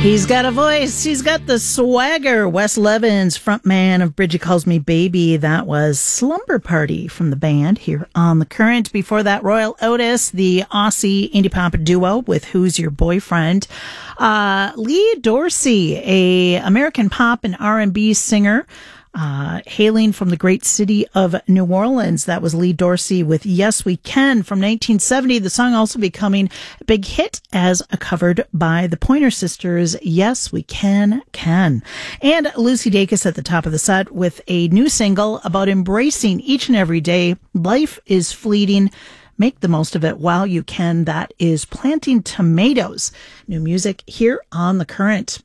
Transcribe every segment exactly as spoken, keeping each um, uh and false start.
He's got a voice. He's got the swagger. Wes Levens, frontman of Bridget Calls Me Baby. That was Slumber Party from the band here on The Current. Before that, Royal Otis, the Aussie indie pop duo with Who's Your Boyfriend. Uh, Lee Dorsey, a American pop and R and B singer, Uh, hailing from the great city of New Orleans. That was Lee Dorsey with Yes We Can from nineteen seventy. The song also becoming a big hit as covered by the Pointer Sisters, Yes We Can Can. And Lucy Dacus at the top of the set with a new single about embracing each and every day. Life is fleeting. Make the most of it while you can. That is Planting Tomatoes. New music here on The Current.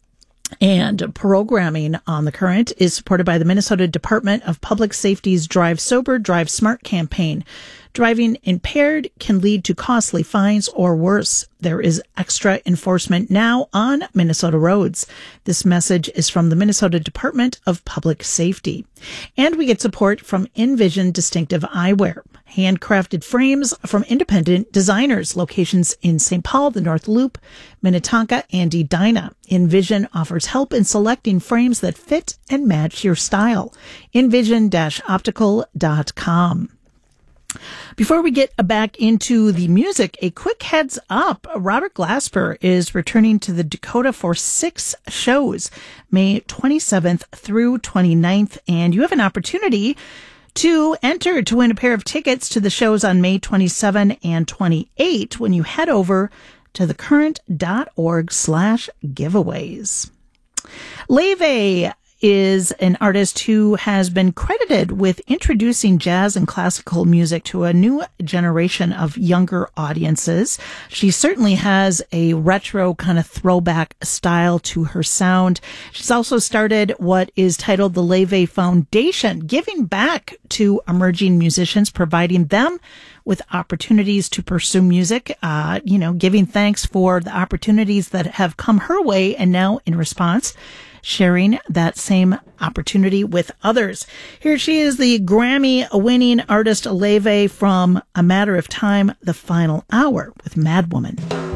And programming on The Current is supported by the Minnesota Department of Public Safety's Drive Sober, Drive Smart campaign. Driving impaired can lead to costly fines or worse. There is extra enforcement now on Minnesota roads. This message is from the Minnesota Department of Public Safety. And we get support from Envision Distinctive Eyewear. Handcrafted frames from independent designers. Locations in Saint Paul, the North Loop, Minnetonka, and Edina. Envision offers help in selecting frames that fit and match your style. envision dash optical dot com. Before we get back into the music, a quick heads up. Robert Glasper is returning to the Dakota for six shows, May twenty-seventh through twenty-ninth, and you have an opportunity to enter to win a pair of tickets to the shows on May twenty-seventh and twenty-eighth when you head over to thecurrent.org slash giveaways. Leve is an artist who has been credited with introducing jazz and classical music to a new generation of younger audiences. She certainly has a retro kind of throwback style to her sound. She's also started what is titled the Leve Foundation, giving back to emerging musicians, providing them with opportunities to pursue music, uh, you know, giving thanks for the opportunities that have come her way, and now in response, sharing that same opportunity with others. Here she is, the Grammy-winning artist Leve from A Matter of Time, The Final Hour with Mad Woman.